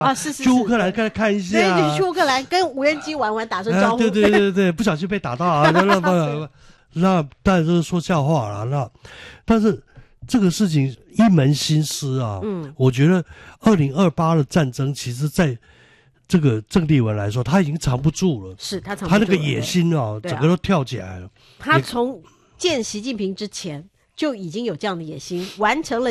去乌克兰看一下， 对，就是去乌克兰跟无人机玩打声招呼。 对，不小心被打到啊，那当然就是说笑话了。但是这个事情一门心思啊，我觉得2028的战争，其实在这个郑丽文来说，他已经藏不住了， 是他藏不住了， 他那个野心啊，整个都跳起来了。 他从见习近平之前就已经有这样的野心，完成了